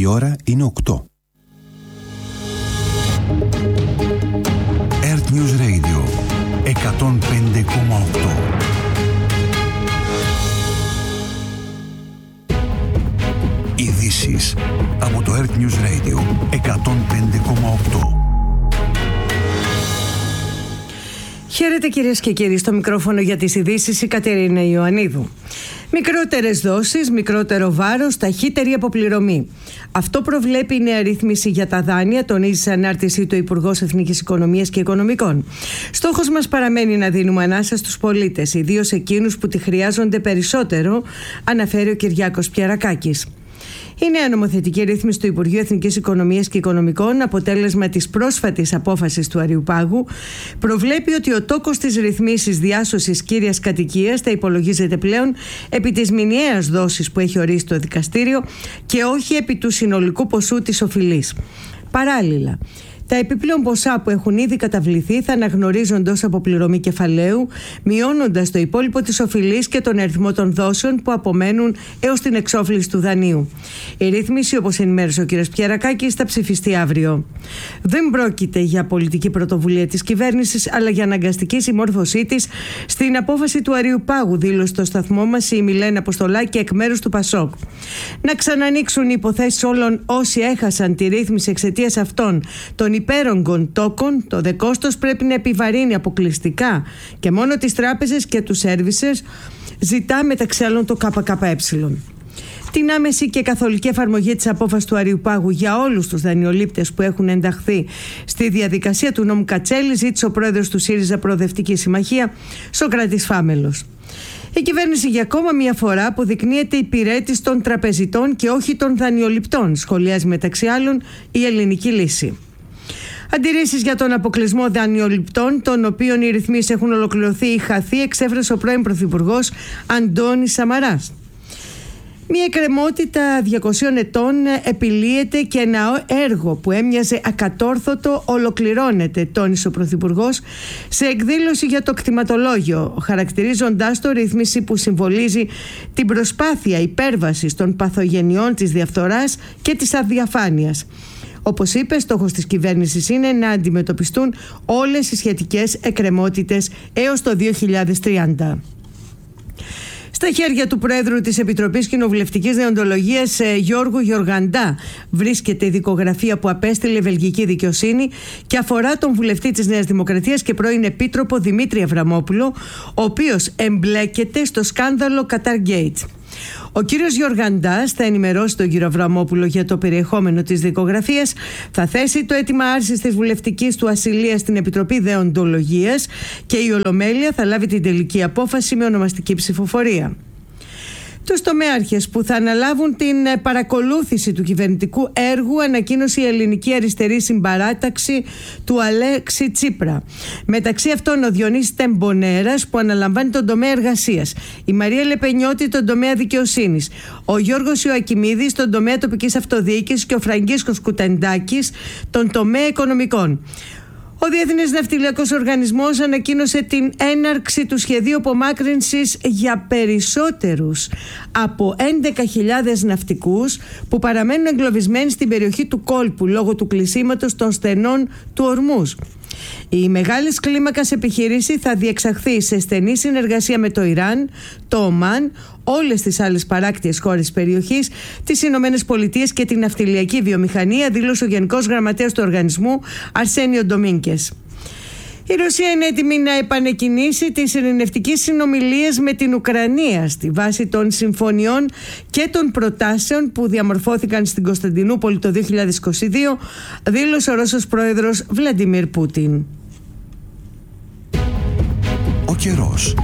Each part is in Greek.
Η ώρα είναι 8. Earth News Radio 105,8. Ειδήσεις από το Earth News Radio 105,8. Χαίρετε κυρίες και κύριοι, στο μικρόφωνο για τις ειδήσεις η Κατερίνα Ιωαννίδου. Μικρότερες δόσεις, μικρότερο βάρος, ταχύτερη αποπληρωμή. Αυτό προβλέπει η νέα ρύθμιση για τα δάνεια, τονίζει σε ανάρτησή του Υπουργός Εθνικής Οικονομίας και Οικονομικών. Στόχος μας παραμένει να δίνουμε ανάσα στους πολίτες, ιδίως εκείνους που τη χρειάζονται περισσότερο, αναφέρει ο Κυριάκος Πιερακάκης. Η νέα νομοθετική ρύθμιση του Υπουργείου Εθνικής Οικονομίας και Οικονομικών, αποτέλεσμα της πρόσφατης απόφασης του Αριουπάγου, προβλέπει ότι ο τόκος της ρυθμίσης διάσωσης κύριας κατοικίας θα υπολογίζεται πλέον επί της μηνιαίας δόσης που έχει ορίσει το δικαστήριο και όχι επί του συνολικού ποσού της οφειλής. Παράλληλα, τα επιπλέον ποσά που έχουν ήδη καταβληθεί θα αναγνωρίζονται ως αποπληρωμή κεφαλαίου, μειώνοντας το υπόλοιπο της οφειλής και τον αριθμό των δόσεων που απομένουν έως την εξόφληση του δανείου. Η ρύθμιση, όπως ενημέρωσε ο κ. Πιερακάκης, θα ψηφιστεί αύριο. Δεν πρόκειται για πολιτική πρωτοβουλία της κυβέρνησης, αλλά για αναγκαστική συμμόρφωσή της στην απόφαση του Αριουπάγου, δήλωσε στο σταθμό μας η Μιλένα Αποστολάκη εκ μέρους του ΠΑΣΟΚ. Να ξανανοίξουν οι υποθέσεις όλων όσοι έχασαν τη ρύθμιση εξαιτίας αυτών των υπέρογκων τόκων, το δε κόστος πρέπει να επιβαρύνει αποκλειστικά και μόνο τις τράπεζες και τους σέρβισες, ζητά μεταξύ άλλων το ΚΚΕ. Την άμεση και καθολική εφαρμογή της απόφασης του Αριουπάγου για όλους τους δανειολήπτες που έχουν ενταχθεί στη διαδικασία του νόμου Κατσέλη ζήτησε ο πρόεδρος του ΣΥΡΙΖΑ Προοδευτική Συμμαχία, Σωκράτης Φάμελος. Η κυβέρνηση για ακόμα μια φορά αποδεικνύεται υπηρέτης των τραπεζιτών και όχι των δανειοληπτών, σχολιάζει μεταξύ άλλων η Ελληνική Λύση. Αντιρρήσεις για τον αποκλεισμό δανειοληπτών, των οποίων οι ρυθμίσεις έχουν ολοκληρωθεί ή χαθεί, εξέφρασε ο πρώην Πρωθυπουργός Αντώνης Σαμαράς. Μια εκκρεμότητα 200 ετών επιλύεται και ένα έργο που έμοιαζε ακατόρθωτο ολοκληρώνεται, τόνισε ο Πρωθυπουργός σε εκδήλωση για το κτηματολόγιο, χαρακτηρίζοντάς το ρύθμιση που συμβολίζει την προσπάθεια υπέρβασης των παθογενειών της διαφθοράς και της αδιαφάνειας. Όπως είπε, στόχος της κυβέρνησης είναι να αντιμετωπιστούν όλες οι σχετικές εκκρεμότητες έως το 2030. Στα χέρια του Πρόεδρου της Επιτροπής Κοινοβουλευτικής Δεοντολογίας Γιώργου Γεωργαντά βρίσκεται η δικογραφία που απέστειλε η Βελγική Δικαιοσύνη και αφορά τον βουλευτή της Νέας Δημοκρατίας και πρώην Επίτροπο Δημήτρη Αβραμόπουλο, ο οποίος εμπλέκεται στο σκάνδαλο Qatargate. Ο κύριος Γεωργαντάς θα ενημερώσει τον κύριο Αβραμόπουλο για το περιεχόμενο της δικογραφίας, θα θέσει το αίτημα άρσης της βουλευτικής του ασυλίας στην Επιτροπή Δεοντολογίας και η Ολομέλεια θα λάβει την τελική απόφαση με ονομαστική ψηφοφορία. Τους τομέαρχες που θα αναλάβουν την παρακολούθηση του κυβερνητικού έργου ανακοίνωσε η Ελληνική Αριστερή Συμπαράταξη του Αλέξη Τσίπρα. Μεταξύ αυτών ο Διονύσης Τεμπονέρας που αναλαμβάνει τον τομέα εργασίας, η Μαρία Λεπενιώτη τον τομέα δικαιοσύνης, ο Γιώργος Ιωακιμίδης τον τομέα τοπικής αυτοδιοίκησης και ο Φραγκίσκος Κουτεντάκης τον τομέα οικονομικών. Ο Διεθνής Ναυτιλιακός Οργανισμός ανακοίνωσε την έναρξη του σχεδίου απομάκρυνσης για περισσότερους από 11.000 ναυτικούς που παραμένουν εγκλωβισμένοι στην περιοχή του κόλπου λόγω του κλεισίματος των στενών του Ορμούζ. Η μεγάλης κλίμακας επιχείρηση θα διεξαχθεί σε στενή συνεργασία με το Ιράν, το Ομάν, όλες τις άλλες παράκτιες χώρες της περιοχής, τις Ηνωμένες Πολιτείες και την ναυτιλιακή βιομηχανία, δήλωσε ο Γενικός Γραμματέας του οργανισμού Αρσένιο Ντομίνκες. Η Ρωσία είναι έτοιμη να επανεκκινήσει τις ειρηνευτικές συνομιλίες με την Ουκρανία στη βάση των συμφωνιών και των προτάσεων που διαμορφώθηκαν στην Κωνσταντινούπολη το 2022, δήλωσε ο Ρώσος πρόεδρος Βλαντιμίρ Πούτιν. Ο καιρός.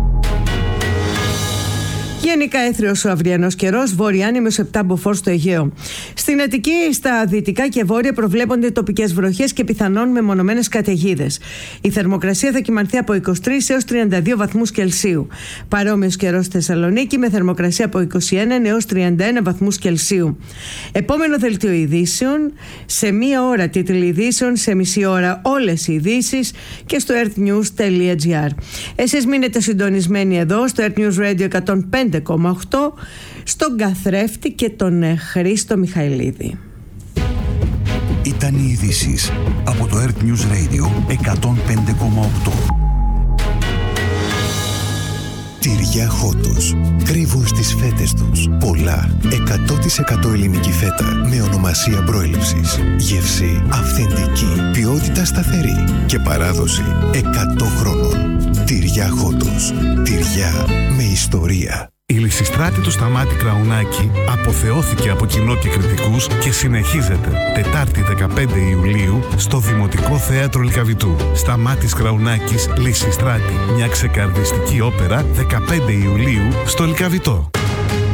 Γενικά έθριος ο αυριανός καιρός, βόρεια άνεμος 7 μποφόρ στο Αιγαίο. Στην Αττική, στα δυτικά και βόρεια προβλέπονται τοπικές βροχές και πιθανόν μεμονωμένες καταιγίδες. Η θερμοκρασία θα κυμανθεί από 23 έως 32 βαθμούς Κελσίου. Παρόμοιος καιρός στη Θεσσαλονίκη με θερμοκρασία από 21 έως 31 βαθμούς Κελσίου. Επόμενο δελτίο ειδήσεων, σε μία ώρα τίτλοι ειδήσεων, σε μισή ώρα όλες οι ειδήσεις και στο earthnews.gr. Εσείς μείνετε συντονισμένοι εδώ στο Earth News Radio 105,8 στον καθρέφτη και τον Χρήστο Μιχαηλίδη. Ήταν οι ειδήσεις από το Earth News Radio 105,8. Τυριά Χότος. Κρύβουν στις φέτες τους πολλά 100% ελληνική φέτα με ονομασία προέλευσης. Γεύση αυθεντική, ποιότητα σταθερή και παράδοση 100 χρόνων. Τυριά Χότος. Τυριά με ιστορία. Η Λυσιστράτη του Σταμάτη Κραουνάκη αποθεώθηκε από κοινό και κριτικούς και συνεχίζεται Τετάρτη 15 Ιουλίου στο Δημοτικό Θέατρο Λυκαβητού. Σταμάτης Κραουνάκης, Λυσιστράτη, μια ξεκαρδιστική όπερα 15 Ιουλίου στο Λυκαβητό.